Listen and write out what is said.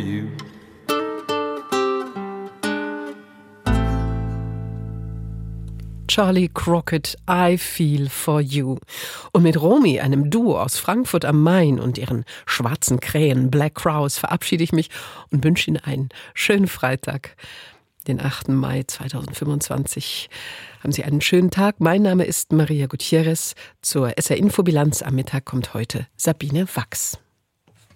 you. Charlie Crockett, I Feel For You. Und mit Romy, einem Duo aus Frankfurt am Main und ihren schwarzen Krähen Black Crowes, verabschiede ich mich und wünsche Ihnen einen schönen Freitag, den 8. Mai 2025. Haben Sie einen schönen Tag. Mein Name ist Maria Gutierrez. Zur SR-Infobilanz am Mittag kommt heute Sabine Wachs.